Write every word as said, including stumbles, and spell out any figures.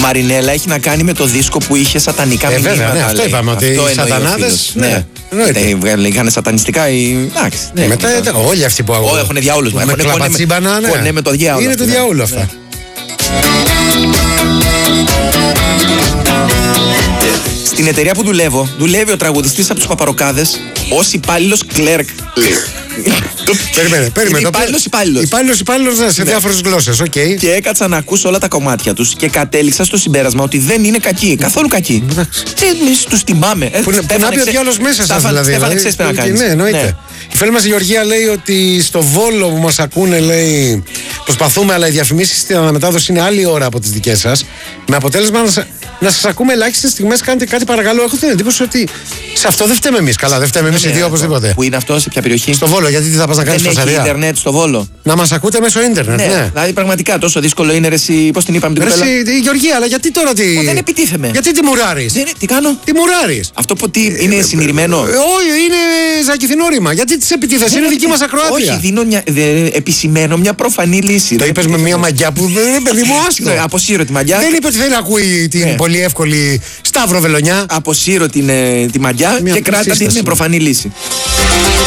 Μαρινέλα έχει να κάνει με το δίσκο που είχε σατανικά ε, μηνύματα. Βέβαια, ναι, αυτό λέει. είπαμε. Ότι οι σατανάδε. Ναι, ναι. Είχαν σατανιστικά. Εντάξει. Ναι, μετά όλοι αυτοί που αγωνίζουν. Έχουν διάολους. Με κλαπατσίμπανα, ναι. Ναι, με το διάολο. Είναι του διάολου αυτά. Στην εταιρεία που δουλεύω, δουλεύει ο τραγουδιστής από τους Παπαροκάδες ως υπάλληλος κλέρκ. Περίμενε, περίμενε. Είναι υπάλληλος υπάλληλος. Υπάλληλος υπάλληλος σε Ναι. διάφορες γλώσσες, οκ. Okay. Και έκατσα να ακούσω όλα τα κομμάτια τους και κατέληξα στο συμπέρασμα ότι δεν είναι κακοί, καθόλου κακοί. Και εμείς τους τιμάμε. Που να πει ο διάολος μέσα σας δηλαδή. Στέφανε, ξέρεις τι να κάνεις. Ναι, εννοείται. Η φίλη μας η Γεωργία λέει ότι στο Βόλο που μας ακούνε, λέει, προσπαθούμε, αλλά οι διαφημίσεις στην αναμετάδοση είναι άλλη ώρα από τις δικές σας. Με αποτέλεσμα να, να σας ακούμε ελάχιστες στιγμές. Κάντε κάτι παρακαλώ. Έχω την εντύπωση ότι σε αυτό δεν φταίμε εμείς. Καλά, δεν φταίμε εμείς οι δύο οπωσδήποτε. Πού είναι αυτό, σε ποια περιοχή? Στο Βόλο, γιατί τι θα πας να κάνεις στο Δεν έχει Σαριά. ίντερνετ στο Βόλο. Να μας ακούτε μέσω ίντερνετ, ναι. ναι. Δηλαδή πραγματικά τόσο δύσκολο είναι ρε, εσύ, πώς την είπαμε την Ρε, κοπέλα. εσύ, η Γεωργία, αλλά γιατί τώρα τι. Ω, δεν επιτίθεμαι. Γιατί τιμουράρεις. Δεν, τι κάνω. Τιμουράρεις. Αυτό που τι, είναι συνειρημένο. Ε, όχι, είναι ζακηθινό ρήμα. Γιατί τις επιτίθεσαι, είναι δική μας ακροάτρια. Όχι, δίνω μια, δε, επισημαίνω μια προφανή λύση. Το είπες με μια μαγιά που δεν παιδί μου άστο. Αποσύρω τη μαγιά. Δεν είπε ότι θέλει να ακούει την Ναι. πολύ εύκολη Σταύρο Βελονιά. Αποσύρω την, ε, τη μαγιά Μια και κράτα την σύσταση. προφανή λύση.